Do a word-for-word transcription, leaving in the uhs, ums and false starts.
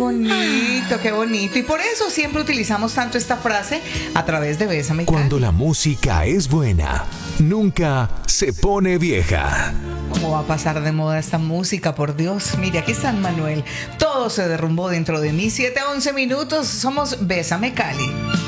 bonito, qué bonito. Y por eso siempre utilizamos tanto esta frase a través de Bésame Cali. Cuando la música es buena, nunca se pone vieja. ¿Cómo va a pasar de moda esta música? Por Dios. Mire, aquí está Manuel. Todo se derrumbó dentro de mí. siete a once minutos. Somos Bésame Cali.